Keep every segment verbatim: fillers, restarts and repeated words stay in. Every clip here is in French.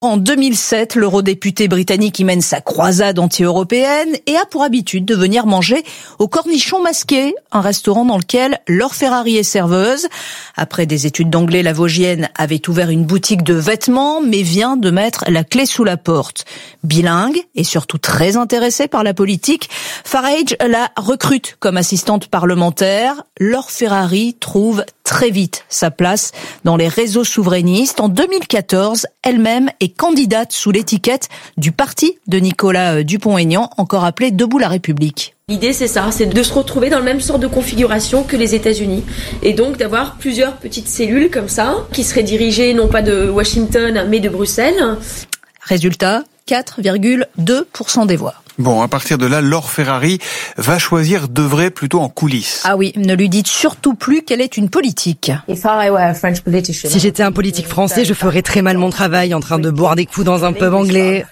En deux mille sept, l'eurodéputé britannique y mène sa croisade anti-européenne et a pour habitude de venir manger au Cornichon Masqué, un restaurant dans lequel Laure Ferrari est serveuse. Après des études d'anglais, la Vosgienne avait ouvert une boutique de vêtements, mais vient de mettre la clé sous la porte. Bilingue et surtout très intéressée par la politique, Farage la recrute comme assistante parlementaire. Laure Ferrari trouve très vite sa place dans les réseaux souverainistes. En deux mille quatorze, elle-même est candidate sous l'étiquette du parti de Nicolas Dupont-Aignan, encore appelé Debout la République. L'idée, c'est ça, c'est de se retrouver dans le même sort de configuration que les États-Unis. Et donc d'avoir plusieurs petites cellules comme ça, qui seraient dirigées non pas de Washington, mais de Bruxelles. Résultat, quatre virgule deux pour cent des voix. Bon, à partir de là, Laure Ferrari va choisir d'œuvrer plutôt en coulisses. Ah oui, ne lui dites surtout plus qu'elle est une politique. Si j'étais un politique français, je ferais très mal mon travail en train de boire des coups dans un pub anglais.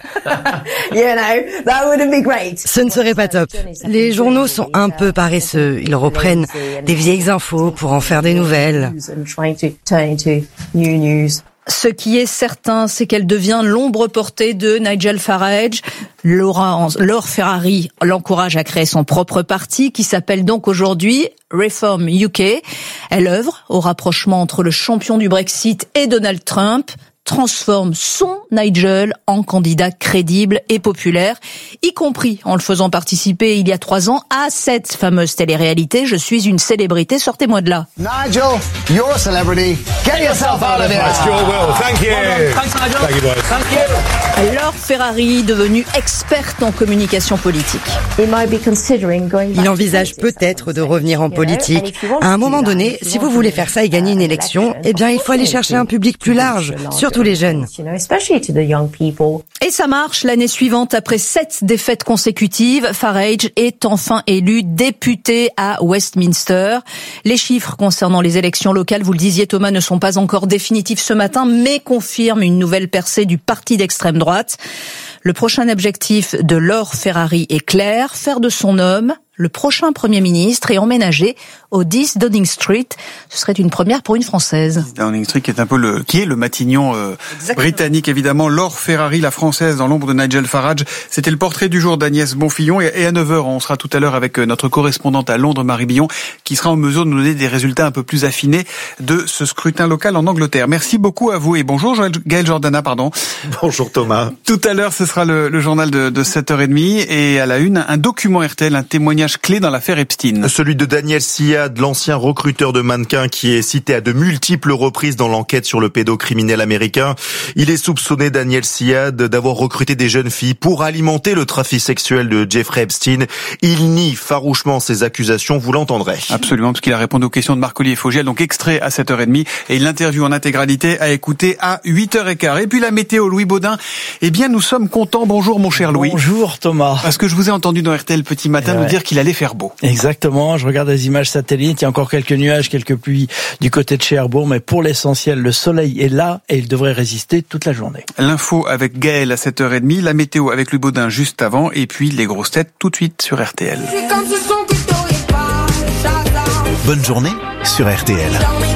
Ce ne serait pas top. Les journaux sont un peu paresseux. Ils reprennent des vieilles infos pour en faire des nouvelles. Ce qui est certain, c'est qu'elle devient l'ombre portée de Nigel Farage. Laura, Laure Ferrari l'encourage à créer son propre parti qui s'appelle donc aujourd'hui Reform U K. Elle œuvre au rapprochement entre le champion du Brexit et Donald Trump, transforme son Nigel en candidat crédible et populaire, y compris en le faisant participer il y a trois ans à cette fameuse télé-réalité « Je suis une célébrité, sortez-moi de là ». Nigel, you're a celebrity. Get yourself out of here. I sure will. Thank you. Thanks, Nigel. Thank you, boys. Thank you. Laure Ferrari, devenue experte en communication politique. Il envisage peut-être de revenir en politique. À un moment donné, si vous voulez faire ça et gagner une élection, eh bien, il faut aller chercher un public plus large, surtout les jeunes. Et ça marche. L'année suivante, après sept défaites consécutives, Farage est enfin élu député à Westminster. Les chiffres concernant les élections locales, vous le disiez Thomas, ne sont pas encore définitifs ce matin, mais confirment une nouvelle percée du parti d'extrême droite. Le prochain objectif de Laure Ferrari est clair, faire de son homme le prochain Premier ministre et emménager au dix Downing Street. Ce serait une première pour une Française. Downing Street qui est un peu le, qui est le Matignon euh, britannique évidemment. Laure Ferrari, la Française dans l'ombre de Nigel Farage. C'était le portrait du jour d'Agnès Bonfillon et à neuf heures, on sera tout à l'heure avec notre correspondante à Londres, Marie Billon, qui sera en mesure de nous donner des résultats un peu plus affinés de ce scrutin local en Angleterre. Merci beaucoup à vous et bonjour Gaël Jordana, pardon. Bonjour Thomas. Tout à l'heure, ce sera le, le journal de, de sept heures trente et à la une, un document R T L, un témoignage clé dans l'affaire Epstein. Celui de Daniel Siad, l'ancien recruteur de mannequins qui est cité à de multiples reprises dans l'enquête sur le pédocriminel américain. Il est soupçonné, Daniel Siad, d'avoir recruté des jeunes filles pour alimenter le trafic sexuel de Jeffrey Epstein. Il nie farouchement ces accusations, vous l'entendrez. Absolument, parce qu'il a répondu aux questions de Marc-Olivier Fogiel, donc extrait à sept heures trente et l'interview en intégralité à écouter à huit heures quinze. Et puis la météo, Louis Baudin. Eh bien, nous sommes contents. Bonjour mon cher Louis. Bonjour Thomas. Parce que je vous ai entendu dans R T L petit matin ouais. nous dire qu'il allait faire beau. Exactement, je regarde les images satellites, il y a encore quelques nuages, quelques pluies du côté de Cherbourg, mais pour l'essentiel, le soleil est là et il devrait résister toute la journée. L'info avec Gaël à sept heures trente, la météo avec Louis Baudin juste avant, et puis les grosses têtes tout de suite sur R T L. Bonne journée sur R T L.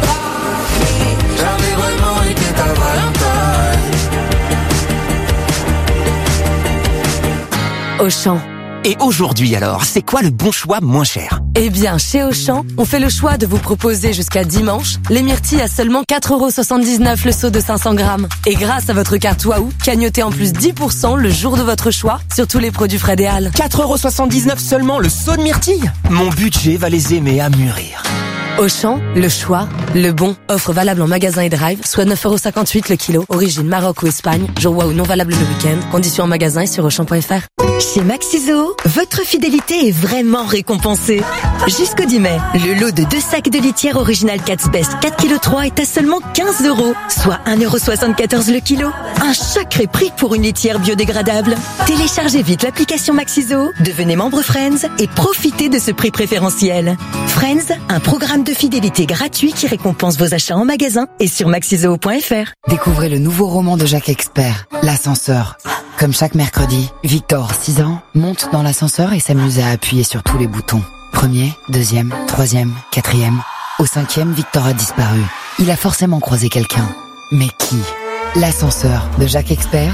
Auchan. Et aujourd'hui alors, c'est quoi le bon choix moins cher ? Eh bien, chez Auchan, on fait le choix de vous proposer jusqu'à dimanche les myrtilles à seulement quatre euros soixante-dix-neuf le seau de cinq cents grammes. Et grâce à votre carte Waouh, cagnotez en plus dix pour cent le jour de votre choix sur tous les produits Fred et Al. quatre euros soixante-dix-neuf seulement le seau de myrtilles ? Mon budget va les aimer à mûrir. Auchan, le choix, le bon. Offre valable en magasin et drive, soit neuf euros cinquante-huit le kilo. Origine Maroc ou Espagne. Jour Waouh non valable le week-end. Conditions en magasin et sur auchan point f r. Chez Maxiso, votre fidélité est vraiment récompensée. Jusqu'au dix mai, le lot de deux sacs de litière original Cat's Best quatre virgule trois kilos est à seulement quinze euros, soit un euro soixante-quatorze le kilo. Un sacré prix pour une litière biodégradable. Téléchargez vite l'application Maxiso, devenez membre Friends et profitez de ce prix préférentiel. Friends, un programme de fidélité gratuit qui récompense vos achats en magasin et sur maxiso point f r. Découvrez le nouveau roman de Jacques Expert, L'ascenseur. Comme chaque mercredi, Victor, six ans, monte dans l'ascenseur et s'amuse à appuyer sur tous les boutons. Premier, deuxième, troisième, quatrième. Au cinquième, Victor a disparu. Il a forcément croisé quelqu'un. Mais qui ? L'ascenseur de Jacques Expert.